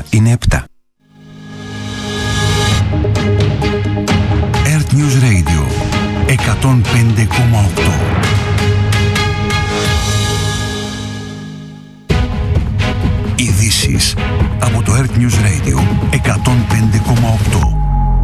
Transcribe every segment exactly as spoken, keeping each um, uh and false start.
ώρα είναι επτά. Earth News Radio εκατόν πέντε κόμμα οκτώ. Ειδήσεις από το Earth News Radio εκατόν πέντε κόμμα οκτώ.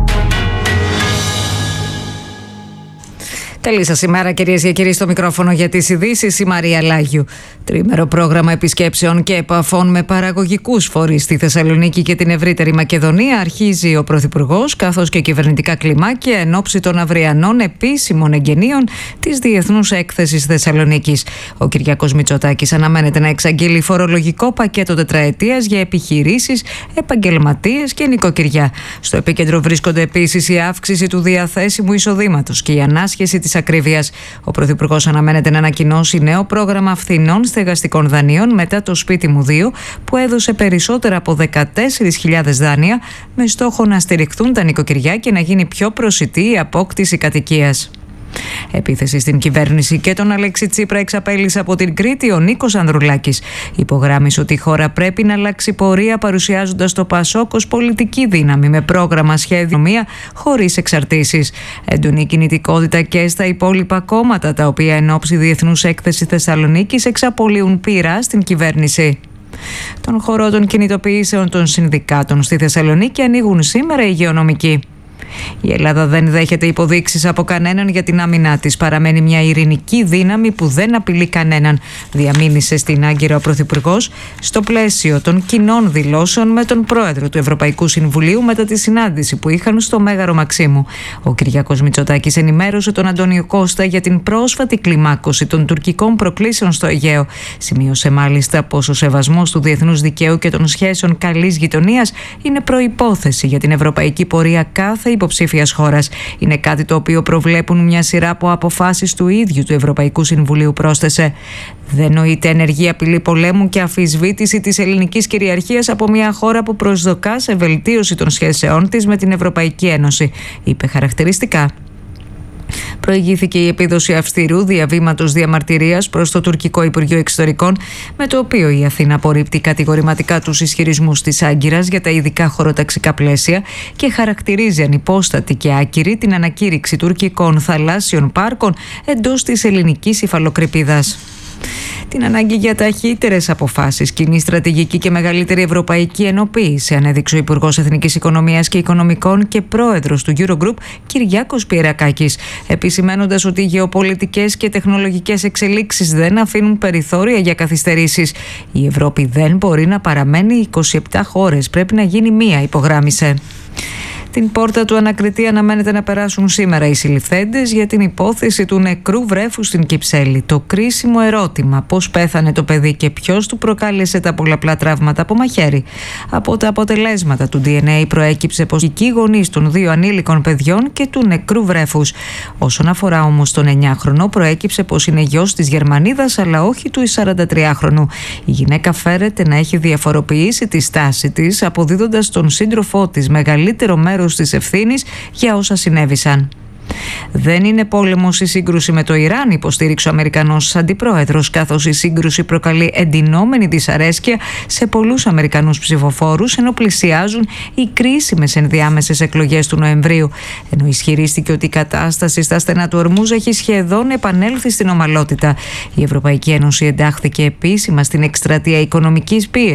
Καλή σας ημέρα, κυρίες και κύριοι, στο μικρόφωνο για τις ειδήσεις η Μαρία Λάγιου. Τρίμερο πρόγραμμα επισκέψεων και επαφών με παραγωγικούς φορείς στη Θεσσαλονίκη και την ευρύτερη Μακεδονία αρχίζει ο Πρωθυπουργός, καθώς και κυβερνητικά κλιμάκια εν ώψη των αυριανών επίσημων εγγενείων της Διεθνούς Έκθεσης Θεσσαλονίκης. Ο Κυριάκος Μητσοτάκης αναμένεται να εξαγγείλει φορολογικό πακέτο τετραετίας για επιχειρήσεις, επαγγελματίες και νοικοκυριά. Στο επίκεντρο βρίσκονται επίσης η αύξηση του διαθέσιμου εισοδήματος και η ανάσχεση της ακρίβειας. Ο Πρωθυπουργός αναμένεται να ανακοινώσει νέο πρόγραμμα φθηνών στεγαστικών δανείων μετά το Σπίτι μου δύο, που έδωσε περισσότερα από δεκατέσσερις χιλιάδες δάνεια με στόχο να στηριχθούν τα νοικοκυριά και να γίνει πιο προσιτή η απόκτηση κατοικίας. Επίθεση στην κυβέρνηση και τον Αλέξη Τσίπρα εξαπέλυσε από την Κρήτη ο Νίκος Ανδρουλάκης. Υπογράμμισε ότι η χώρα πρέπει να αλλάξει πορεία, παρουσιάζοντας το ΠΑΣΟΚ ως πολιτική δύναμη με πρόγραμμα, σχέδιο, μία χωρίς εξαρτήσεις. Έντονη κινητικότητα και στα υπόλοιπα κόμματα, τα οποία εν ώψη Διεθνούς Έκθεση Θεσσαλονίκης εξαπολύουν πείρα στην κυβέρνηση. Τον χώρο των κινητοποιήσεων των συνδικάτων στη Θεσσαλονίκη ανοίγουν σήμερα οι υγειονομικοί. Η Ελλάδα δεν δέχεται υποδείξεις από κανέναν για την άμυνά της. Παραμένει μια ειρηνική δύναμη που δεν απειλεί κανέναν, διαμήνυσε στην Άγκυρα ο Πρωθυπουργός στο πλαίσιο των κοινών δηλώσεων με τον πρόεδρο του Ευρωπαϊκού Συμβουλίου μετά τη συνάντηση που είχαν στο Μέγαρο Μαξίμου. Ο Κυριάκος Μητσοτάκης ενημέρωσε τον Αντώνιο Κώστα για την πρόσφατη κλιμάκωση των τουρκικών προκλήσεων στο Αιγαίο. Σημείωσε μάλιστα πως ο σεβασμός του διεθνούς δικαίου και των σχέσεων καλής γειτονίας είναι προϋπόθεση για την ευρωπαϊκή πορεία κάθε υποψήφιας χώρας. Είναι κάτι το οποίο προβλέπουν μια σειρά από αποφάσεις του ίδιου του Ευρωπαϊκού Συμβουλίου, πρόσθεσε. Δεν νοείται ενεργή απειλή πολέμου και αμφισβήτηση της ελληνικής κυριαρχίας από μια χώρα που προσδοκά σε βελτίωση των σχέσεών της με την Ευρωπαϊκή Ένωση, είπε χαρακτηριστικά. Προηγήθηκε η επίδοση αυστηρού διαβήματος διαμαρτυρίας προς το τουρκικό Υπουργείο Εξωτερικών, με το οποίο η Αθήνα απορρίπτει κατηγορηματικά τους ισχυρισμούς της Άγκυρας για τα ειδικά χωροταξικά πλαίσια και χαρακτηρίζει ανυπόστατη και άκυρη την ανακήρυξη τουρκικών θαλάσσιων πάρκων εντός της ελληνικής υφαλοκρηπίδας. Την ανάγκη για ταχύτερες αποφάσεις, κοινή στρατηγική και μεγαλύτερη ευρωπαϊκή ενοποίηση ανέδειξε ο Υπουργός Εθνικής Οικονομίας και Οικονομικών και πρόεδρος του Eurogroup, Κυριάκος Πιερακάκης, επισημαίνοντας ότι οι γεωπολιτικές και τεχνολογικές εξελίξεις δεν αφήνουν περιθώρια για καθυστερήσεις. Η Ευρώπη δεν μπορεί να παραμένει είκοσι επτά χώρες, πρέπει να γίνει μία, υπογράμμισε. Την πόρτα του ανακριτή αναμένεται να περάσουν σήμερα οι συλληφθέντες για την υπόθεση του νεκρού βρέφου στην Κυψέλη. Το κρίσιμο ερώτημα, πώς πέθανε το παιδί και ποιος του προκάλεσε τα πολλαπλά τραύματα από μαχαίρι. Από τα αποτελέσματα του ντι εν έι προέκυψε πως οι γονείς των δύο ανήλικων παιδιών και του νεκρού βρέφους. Όσον αφορά όμως τον εννιάχρονο, προέκυψε πως είναι γιος της Γερμανίδας αλλά όχι του σαραντατριάχρονου. Η γυναίκα φέρεται να έχει διαφοροποιήσει τη στάση της, αποδίδοντας στον σύντροφό της μεγαλύτερο μέρος της ευθύνης για όσα συνέβησαν. Δεν είναι πόλεμος η σύγκρουση με το Ιράν, υποστήριξε ο Αμερικανός αντιπρόεδρος, καθώς η σύγκρουση προκαλεί εντυνόμενη δυσαρέσκεια σε πολλούς Αμερικανούς ψηφοφόρους, ενώ πλησιάζουν οι κρίσιμες ενδιάμεσες εκλογές του Νοεμβρίου. Ενώ ισχυρίστηκε ότι η κατάσταση στα στενά του Ορμούζ έχει σχεδόν επανέλθει στην ομαλότητα. Η Ευρωπαϊκή Ένωση εντάχθηκε επίσημα στην εκστρατεία οικονομικής πίεσης